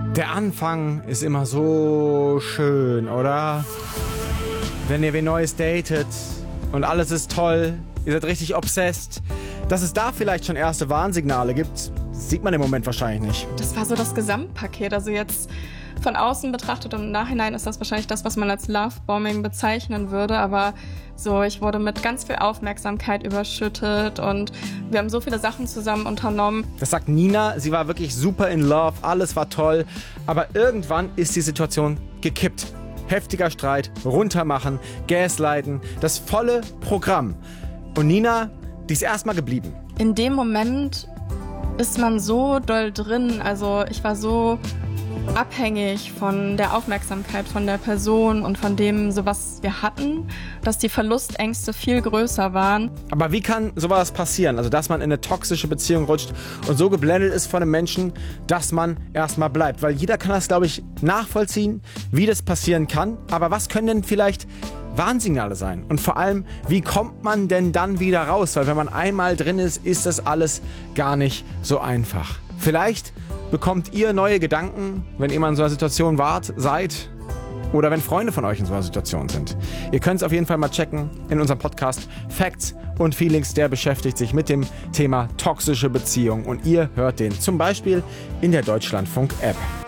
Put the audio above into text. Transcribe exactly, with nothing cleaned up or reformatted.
Der Anfang ist immer so schön, oder? Wenn ihr wen Neues datet und alles ist toll, ihr seid richtig obsessed. Dass es da vielleicht schon erste Warnsignale gibt, sieht man im Moment wahrscheinlich nicht. Das war so das Gesamtpaket. Also jetzt von außen betrachtet und im Nachhinein ist das wahrscheinlich das, was man als Lovebombing bezeichnen würde. Aber so, ich wurde mit ganz viel Aufmerksamkeit überschüttet und wir haben so viele Sachen zusammen unternommen. Das sagt Nina, sie war wirklich super in love, alles war toll. Aber irgendwann ist die Situation gekippt. Heftiger Streit, runtermachen, Gaslighten, das volle Programm. Und Nina, die ist erstmal geblieben. In dem Moment ist man so doll drin. Also ich war so abhängig von der Aufmerksamkeit von der Person und von dem, so was wir hatten, dass die Verlustängste viel größer waren. Aber wie kann sowas passieren? Also, dass man in eine toxische Beziehung rutscht und so geblendet ist von einem Menschen, dass man erstmal bleibt. Weil jeder kann das, glaube ich, nachvollziehen, wie das passieren kann. Aber was können denn vielleicht Warnsignale sein? Und vor allem, wie kommt man denn dann wieder raus? Weil wenn man einmal drin ist, ist das alles gar nicht so einfach. Vielleicht bekommt ihr neue Gedanken, wenn ihr mal in so einer Situation wart, seid oder wenn Freunde von euch in so einer Situation sind. Ihr könnt es auf jeden Fall mal checken in unserem Podcast Facts und Feelings. Der beschäftigt sich mit dem Thema toxische Beziehung und ihr hört den zum Beispiel in der Deutschlandfunk-App.